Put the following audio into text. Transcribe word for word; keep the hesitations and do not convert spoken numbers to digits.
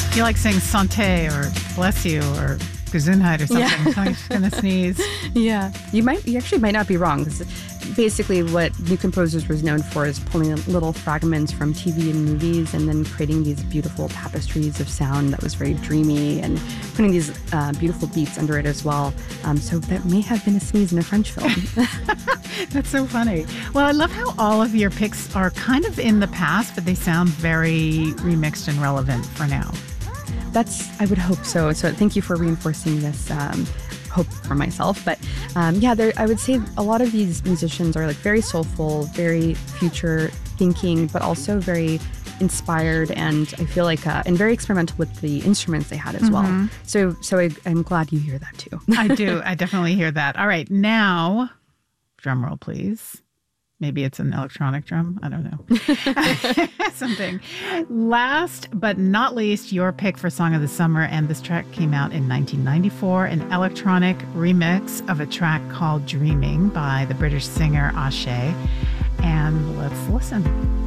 You like saying santé or bless you or Gesundheit or something. Yeah. So I'm just going to sneeze. Yeah. You might, you actually might not be wrong. Because basically what New Composers was known for is pulling little fragments from T V and movies and then creating these beautiful tapestries of sound that was very dreamy and putting these uh, beautiful beats under it as well. Um, so that may have been a sneeze in a French film. That's so funny. Well, I love how all of your picks are kind of in the past, but they sound very remixed and relevant for now. That's, I would hope so. So thank you for reinforcing this um, hope for myself. But um, yeah, there, I would say a lot of these musicians are like very soulful, very future thinking, but also very inspired, and I feel like uh, and very experimental with the instruments they had as mm-hmm. well. So so I, I'm glad you hear that too. I do. I definitely hear that. All right, now, drum roll, please. Maybe it's an electronic drum. I don't know. Something. Last but not least, your pick for Song of the Summer. And this track came out in nineteen ninety-four, an electronic remix of a track called Dreaming by the British singer Ashe. And let's listen.